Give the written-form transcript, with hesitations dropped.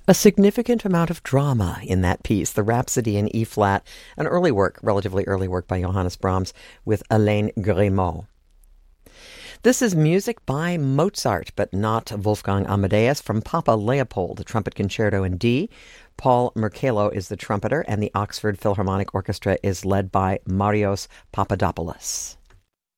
A significant amount of drama in that piece, the Rhapsody in E-flat, an early work, relatively early work by Johannes Brahms with Alain Grimaud. This is music by Mozart, but not Wolfgang Amadeus, from Papa Leopold, a trumpet concerto in D. Paul Merkello is the trumpeter, and the Oxford Philharmonic Orchestra is led by Marios Papadopoulos.